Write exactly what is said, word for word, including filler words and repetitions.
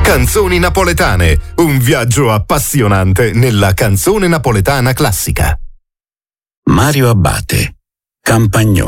Canzoni napoletane, un viaggio appassionante nella canzone napoletana classica. Mario Abbate, Campagnolo.